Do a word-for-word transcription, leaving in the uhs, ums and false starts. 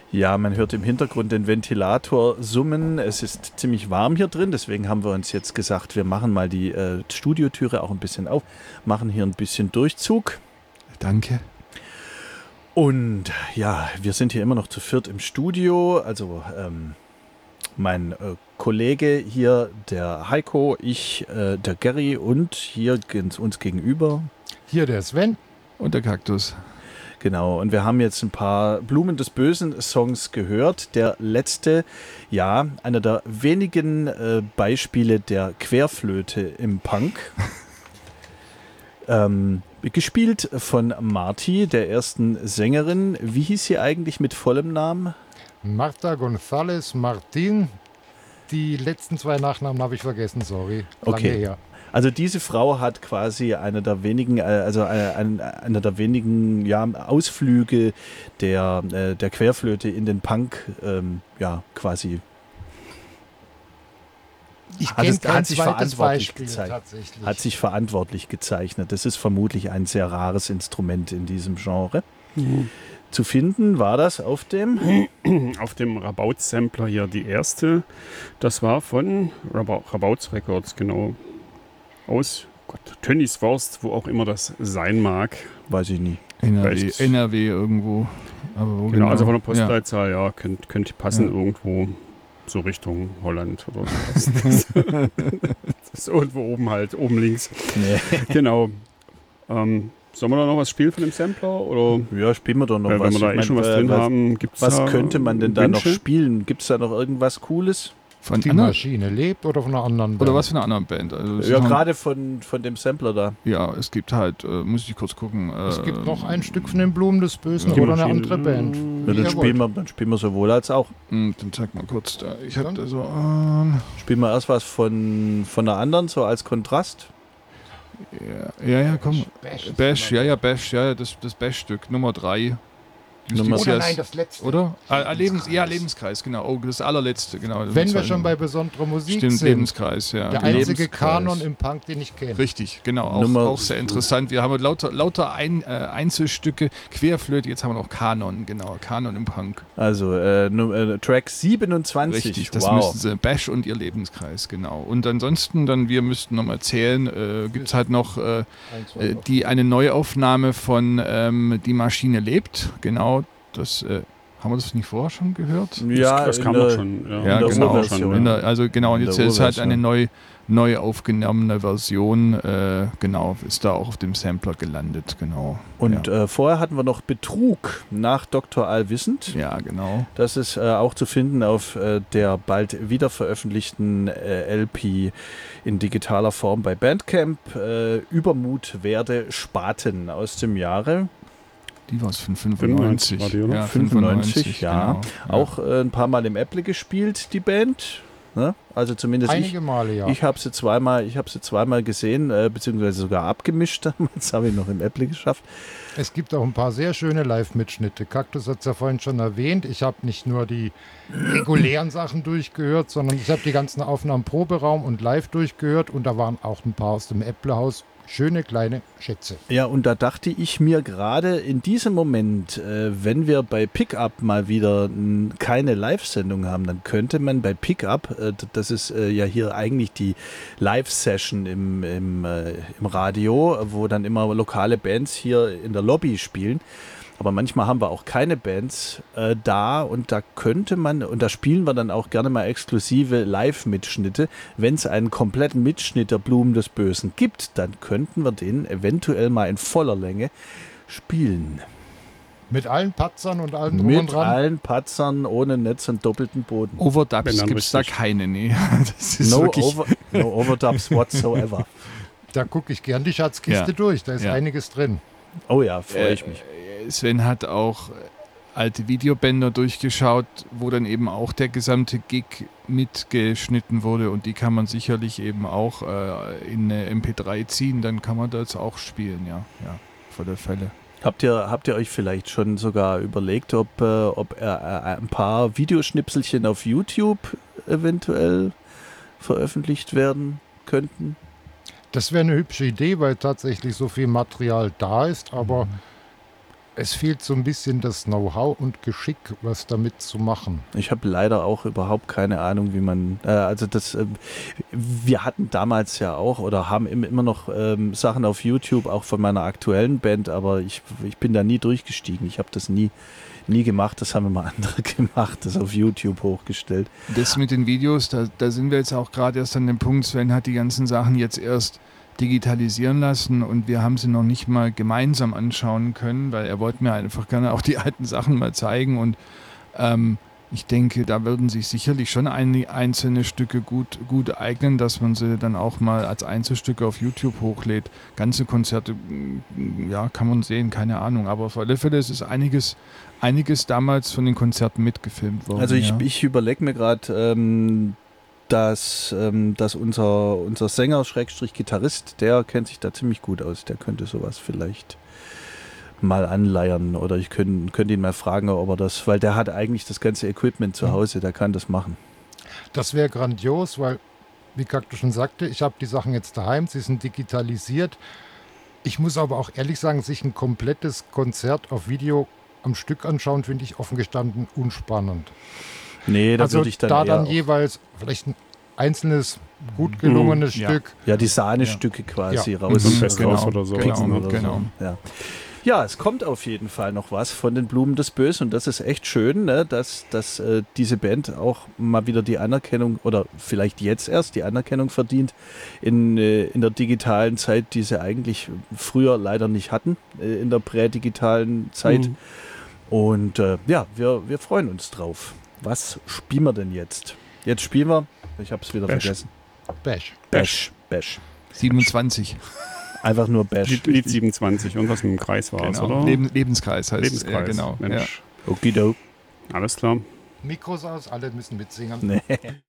Ja, man hört im Hintergrund den Ventilator summen. Es ist ziemlich warm hier drin, deswegen haben wir uns jetzt gesagt, wir machen mal die äh, Studiotüre auch ein bisschen auf, machen hier ein bisschen Durchzug. Danke. Und ja, wir sind hier immer noch zu viert im Studio, also ähm, mein äh, Kollege hier, der Heiko, ich, äh, der Gary und hier uns gegenüber. Hier der Sven. Und der Kaktus. Genau, und wir haben jetzt ein paar Blumen des Bösen Songs gehört. Der letzte, ja, einer der wenigen äh, Beispiele der Querflöte im Punk. ähm, gespielt von Marti, der ersten Sängerin. Wie hieß sie eigentlich mit vollem Namen? Marta González Martín. Die letzten zwei Nachnamen habe ich vergessen, sorry. Lange Okay. her. Also diese Frau hat quasi eine der wenigen, also eine, eine der wenigen ja, Ausflüge der, der Querflöte in den Punk ähm, ja, quasi Ich hat, es, kein hat sich verantwortlich Beispiel, gezeigt. tatsächlich. Hat sich verantwortlich gezeichnet. Das ist vermutlich ein sehr rares Instrument in diesem Genre. Mhm. Zu finden war das auf dem auf dem Rabauz-Sampler hier die erste. Das war von Raba- Rabauz Records, genau. Aus Gott, Tönnies Forst, wo auch immer das sein mag. Weiß ich nie. N R W, Vielleicht- N R W irgendwo. Aber wo Genau, genau, also von der Ja. Postleitzahl, ja, könnte könnt passen Ja. irgendwo so Richtung Holland oder sowas. Das ist irgendwo oben halt, oben links. Nee. Genau. Ähm, sollen wir da noch was spielen von dem Sampler? Oder Ja, spielen wir doch noch äh, was. wenn wir da Ich eh schon mein, was äh, drin was, haben, gibt's Was da könnte man denn da noch Wünsche? spielen? Gibt es da noch irgendwas Cooles? Von Die Anna? Maschine lebt oder von einer anderen Oder Band? was für eine andere Band? Also es Ja, ist noch- gerade von, von dem Sampler da. ja, es gibt halt, äh, muss ich kurz gucken. Äh, Es gibt noch ein Stück von den Blumen des Bösen Die oder eine Maschine- andere Band. Ja, Wie dann, ihr spielen wollt. wir, dann spielen wir sowohl als auch. Hm, Dann zeig mal kurz da. Ich hab Dann- da so. Ähm, Spielen wir erst was von, von der anderen, so als Kontrast. ja, ja, ja, komm. Bash. Bash, ja, ja, Bash, ja, das, das Bash-Stück, Nummer drei. Nummer- Oder nein, das letzte. Oder? Ah, ah, Lebens, ja, Lebenskreis, genau. Oh, das allerletzte, genau. Wenn wir schon bei besonderer Musik Stimmt, sind. Lebenskreis, ja. Der genau. einzige Lebenskreis. Kanon im Punk, den ich kenne. Richtig, genau. Auch, Nummer- auch sehr interessant. Wir haben lauter, lauter ein, äh, Einzelstücke, Querflöte, jetzt haben wir noch Kanon, genau. Kanon im Punk. Also äh, nu- äh, Track siebenundzwanzig. Richtig, das wow. müssten sie. Bash und ihr Lebenskreis, genau. Und ansonsten, dann, wir müssten noch mal erzählen, äh, gibt es halt noch äh, äh, die, eine Neuaufnahme von ähm, Die Maschine lebt, genau. Das, äh, haben wir das nicht vorher schon gehört? Ja, das in kam der- doch schon. Ja, Ja, der genau. Urversion. In der, also genau, und In jetzt der ist halt Urversion. eine neu, neu aufgenommene Version, äh, genau, ist da auch auf dem Sampler gelandet, genau. Und ja. äh, vorher hatten wir noch Betrug nach Doktor Allwissend. ja, genau. Das ist äh, auch zu finden auf äh, der bald wiederveröffentlichten äh, L P in digitaler Form bei Bandcamp. Äh, Übermut werde Spaten aus dem Jahre Die war es von fünfundneunzig fünfundneunzig. war die, oder? Ja, fünfundneunzig, ja. genau. Auch äh, ein paar Mal im Apple gespielt, die Band. Ne? Also zumindest ich. Einige Male, ja. Ich habe sie zweimal, ich habe sie zweimal gesehen, äh, beziehungsweise sogar abgemischt. Das habe ich noch im Apple geschafft. Es gibt auch ein paar sehr schöne Live-Mitschnitte. Kaktus hat es ja vorhin schon erwähnt. Ich habe nicht nur die regulären Sachen durchgehört, sondern ich habe die ganzen Aufnahmen Proberaum und live durchgehört. Und da waren auch ein paar aus dem Apple-Haus. Schöne kleine Schätze. Ja, und da dachte ich mir gerade in diesem Moment, äh, wenn wir bei Pickup mal wieder n, keine Live-Sendung haben, dann könnte man bei Pickup, äh, d- das ist äh, ja hier eigentlich die Live-Session im, im, äh, im Radio, wo dann immer lokale Bands hier in der Lobby spielen. Aber manchmal haben wir auch keine Bands äh, da und da könnte man, und da spielen wir dann auch gerne mal exklusive Live-Mitschnitte. Wenn es einen kompletten Mitschnitt der Blumen des Bösen gibt, dann könnten wir den eventuell mal in voller Länge spielen. Mit allen Patzern und allem drum und Mit dran. allen Patzern, ohne Netz und doppelten Boden. Overdubs Wenn dann gibt es da richtig. keine, nee. Das ist No, wirklich, over, no overdubs whatsoever. Da gucke ich gern die Schatzkiste Ja. durch. Da ist Ja. einiges drin. Oh ja, freue äh, ich mich. Sven hat auch alte Videobänder durchgeschaut, wo dann eben auch der gesamte Gig mitgeschnitten wurde und die kann man sicherlich eben auch äh, in eine M P drei ziehen, dann kann man das auch spielen, ja, ja, auf alle Fälle. Habt ihr, habt ihr euch vielleicht schon sogar überlegt, ob, äh, ob äh, ein paar Videoschnipselchen auf YouTube eventuell veröffentlicht werden könnten? Das wäre eine hübsche Idee, weil tatsächlich so viel Material da ist. Aber Es fehlt so ein bisschen das Know-how und Geschick, was damit zu machen. Ich habe leider auch überhaupt keine Ahnung, wie man, äh, also das, äh, wir hatten damals ja auch oder haben im, immer noch ähm, Sachen auf YouTube, auch von meiner aktuellen Band, aber ich, ich bin da nie durchgestiegen. Ich habe das nie, nie gemacht, das haben immer andere gemacht, das auf YouTube hochgestellt. Das mit den Videos, da, da sind wir jetzt auch gerade erst an dem Punkt, Sven hat die ganzen Sachen jetzt erst digitalisieren lassen und wir haben sie noch nicht mal gemeinsam anschauen können, weil er wollte mir einfach gerne auch die alten Sachen mal zeigen und ähm, ich denke, da würden sich sicherlich schon ein, einzelne Stücke gut, gut eignen, dass man sie dann auch mal als Einzelstücke auf YouTube hochlädt. Ganze Konzerte, ja, kann man sehen, keine Ahnung, aber auf alle Fälle ist es einiges, einiges damals von den Konzerten mitgefilmt worden. Also ich, ja. ich überlege mir gerade, ähm, dass, ähm, dass unser, unser Sänger, Schrägstrich Gitarrist, der kennt sich da ziemlich gut aus. Der könnte sowas vielleicht mal anleiern oder ich könnte könnt ihn mal fragen, ob er das, weil der hat eigentlich das ganze Equipment zu Hause, der kann das machen. Das wäre grandios, weil, wie Kaktus schon sagte, ich habe die Sachen jetzt daheim, sie sind digitalisiert. Ich muss aber auch ehrlich sagen, sich ein komplettes Konzert auf Video am Stück anschauen, finde ich offen gestanden unspannend. Nee, da Also würde ich dann da eher dann auch- jeweils vielleicht ein einzelnes, gut gelungenes Ja. Stück. Ja, die Sahnestücke quasi Ja. raus. Mhm. Best Genau, of oder so. genau, oder genau. So. Ja. ja, es kommt auf jeden Fall noch was von den Blumen des Bösen und das ist echt schön, ne, dass, dass äh, diese Band auch mal wieder die Anerkennung oder vielleicht jetzt erst die Anerkennung verdient in, äh, in der digitalen Zeit, die sie eigentlich früher leider nicht hatten, äh, in der prädigitalen Zeit. Mhm. Und äh, ja, wir, wir freuen uns drauf. Was spielen wir denn jetzt? Jetzt spielen wir, ich habe es wieder Bash. vergessen. Bash. Bash. Bash. siebenundzwanzig. Einfach nur Bash. Lied, Lied siebenundzwanzig und was mit dem Kreis war es, Genau. oder? Leben, Lebenskreis heißt Lebenskreis. es. Ja, genau. Ja. Mensch, Okido. alles klar. Mikros aus, alle müssen mitsingen. Nee.